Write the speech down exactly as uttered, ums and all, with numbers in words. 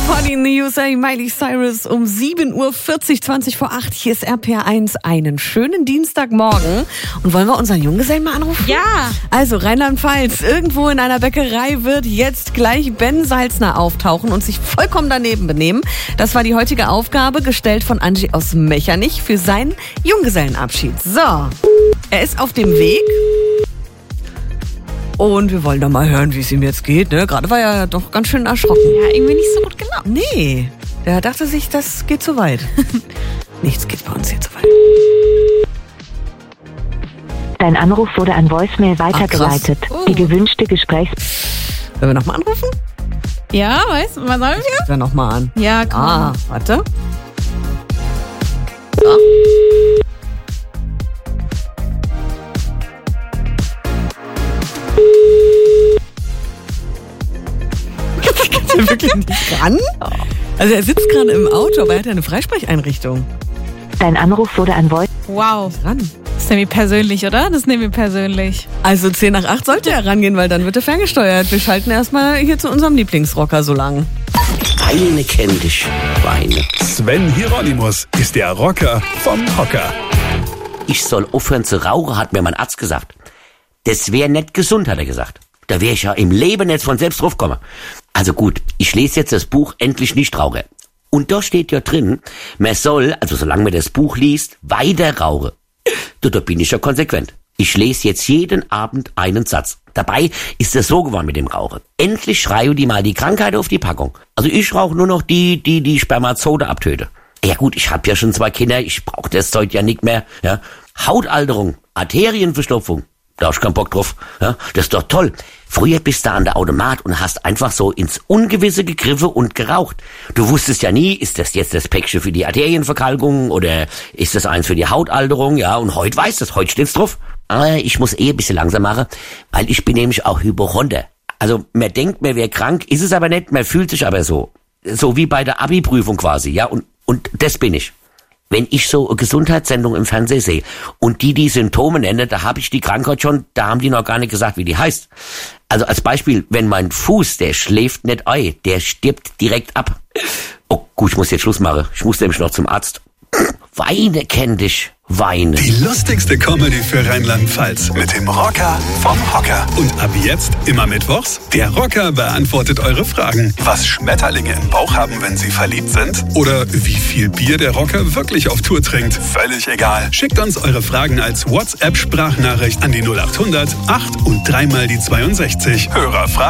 vor die News, ey, Miley Cyrus um sieben Uhr vierzig, zwanzig vor acht. Hier ist R P R eins. Einen schönen Dienstagmorgen. Und wollen wir unseren Junggesellen mal anrufen? Ja. Also Rheinland-Pfalz, irgendwo in einer Bäckerei wird jetzt gleich Ben Salzner auftauchen und sich vollkommen daneben benehmen. Das war die heutige Aufgabe, gestellt von Angie aus Mechernich für seinen Junggesellenabschied. So, er ist auf dem Weg. Und wir wollen doch mal hören, wie es ihm jetzt geht. Ne? Gerade war er ja doch ganz schön erschrocken. Ja, irgendwie nicht so gut gelaunt. Nee, der dachte sich, das geht zu weit. Nichts geht bei uns hier zu weit. Dein Anruf wurde an Voicemail weitergeleitet. Ach, oh. Die gewünschte Gesprächs... Sollen wir nochmal anrufen? Ja, weißt du, was sollen wir? Rufen wir nochmal an. Ja, komm. Ah, warte. So. Geht er wirklich nicht ran? Also er sitzt gerade im Auto, aber er hat ja eine Freisprecheinrichtung. Dein Anruf wurde an Voice... Wow. Ran. Das nehmen wir persönlich, oder? Das nehmen wir persönlich. Also zehn nach acht sollte er rangehen, weil dann wird er ferngesteuert. Wir schalten erstmal hier zu unserem Lieblingsrocker so lang. Weine kenn dich, Weine. Sven Hieronymus ist der Rocker vom Hocker. Ich soll aufhören zu rauchen, hat mir mein Arzt gesagt. Das wäre nicht gesund, hat er gesagt. Da wäre ich ja im Leben nicht von selbst draufgekommen. Also gut, ich lese jetzt das Buch Endlich nicht rauchen. Und da steht ja drin, man soll, also solange man das Buch liest, weiter rauchen. Da, da bin ich ja konsequent. Ich lese jetzt jeden Abend einen Satz. Dabei ist es so geworden mit dem Rauchen. Endlich schreien die mal die Krankheit auf die Packung. Also ich rauche nur noch die, die die Spermazode abtöte. Ja gut, ich habe ja schon zwei Kinder, ich brauche das Zeug ja nicht mehr. Ja. Hautalterung, Arterienverstopfung. Da hab ich keinen Bock drauf. Ja, das ist doch toll. Früher bist du an der Automat und hast einfach so ins Ungewisse gegriffen und geraucht. Du wusstest ja nie, ist das jetzt das Päckchen für die Arterienverkalkung oder ist das eins für die Hautalterung? Ja, und heute weißt du es, heute steht's drauf. Aber ich muss eh ein bisschen langsam machen, weil ich bin nämlich auch Hypochonder. Also man denkt, man wäre krank, ist es aber nicht, man fühlt sich aber so. So wie bei der Abi-Prüfung quasi, ja, und, und das bin ich. Wenn ich so eine Gesundheitssendung im Fernsehen sehe und die die Symptome nennen, da habe ich die Krankheit schon, da haben die noch gar nicht gesagt, wie die heißt. Also als Beispiel, wenn mein Fuß, der schläft nicht ein, der stirbt direkt ab. Oh gut, ich muss jetzt Schluss machen. Ich muss nämlich noch zum Arzt. Weine kenn dich, Weine. Die lustigste Comedy für Rheinland-Pfalz mit dem Rocker vom Hocker. Und ab jetzt, immer mittwochs, der Rocker beantwortet eure Fragen. Was Schmetterlinge im Bauch haben, wenn sie verliebt sind? Oder wie viel Bier der Rocker wirklich auf Tour trinkt? Völlig egal. Schickt uns eure Fragen als WhatsApp-Sprachnachricht an die null acht hundert acht und dreimal die zweiundsechzig. Hörerfragen.